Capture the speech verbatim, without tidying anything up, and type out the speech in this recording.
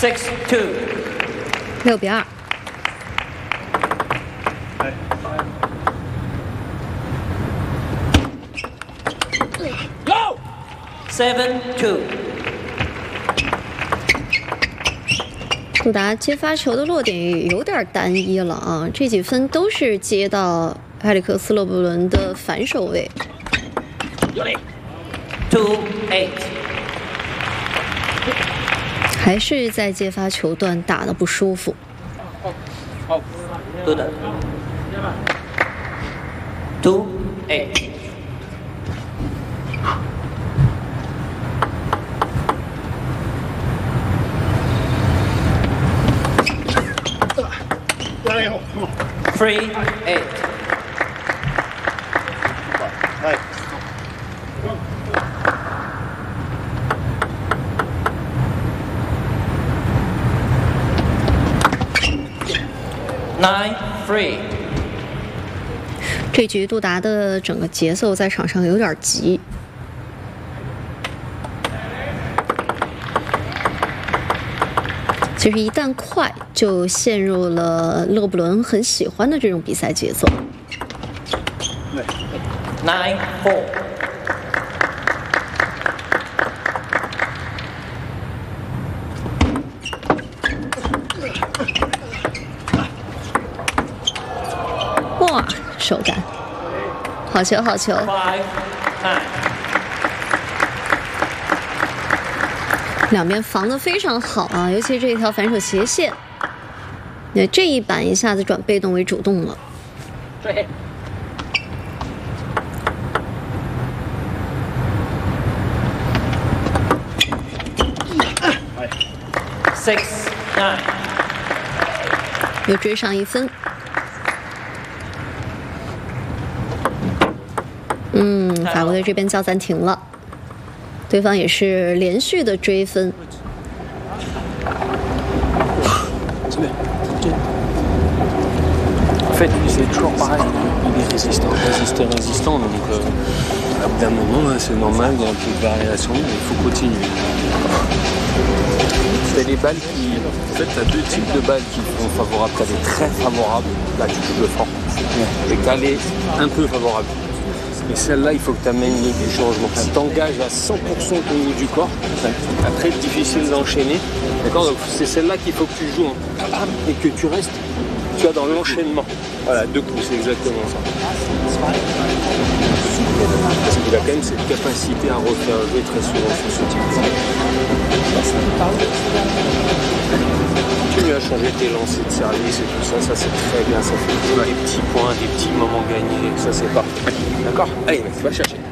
Six two， 六比二。 Go seven two。 杜达接发球的落点也有点单一了啊，这几分都是接到埃里克斯·勒布伦的反手位。 Two eight， 还是在接发球段打得不舒服。 对的。Two eight。Three eight。Nine three。 这局杜达的整个节奏在场上有点急。其实一旦快，就陷入了勒布伦很喜欢的这种比赛节奏。 Nine four。 哇，手感，好球好球！ Five nine。 两边防得非常好啊，尤其这一条反手斜线，那这一板一下子转被动为主动了。 对。Six nine。 又追上一分。嗯，法国队这边叫暂停了。对方也是连续的追分。 En fait, c'est toujours pareil. Il est résistant, résistant, résistant. Donc, euh, à bout d'un moment, c'est normal, il y a un peu de variation, mais il faut continuer. C'est les balles qui. En fait, tu as deux types de balles qui sont favorables. Tu as des très favorables, là, tu peux le fort. Et tu as les un peu favorables. Et celle-là, il faut que tu amènes des changements. Tu t'engages à cent pour cent au niveau du corps. C'est très difficile d'enchaîner. D'accord. Donc c'est celle-là qu'il faut que tu joues. Hein. Et que tu restes, tu vois, dans l'enchaînement. Voilà, deux coups, c'est exactement ça. Parce qu'il a quand même cette capacité à refaire jouer très souvent sur ce type de jeu. Tu lui as changé tes lancers de service et tout ça, ça c'est très bien, ça fait des petits points, des petits moments gagnés, ça c'est parfait. D'accord? Allez mec, va chercher.